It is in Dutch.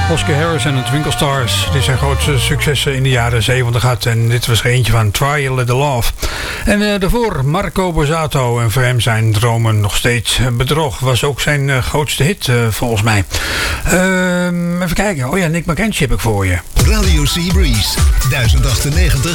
Oscar Harris en de Twinkle Stars. Dit zijn grootste successen in de jaren 70 gehad. En dit was er eentje van Try a Little Love. En daarvoor Marco Borsato. En voor hem zijn dromen nog steeds bedrog. Was ook zijn grootste hit volgens mij. Even kijken. Oh ja, Nick McKenzie heb ik voor je. Radio Sea Breeze 1098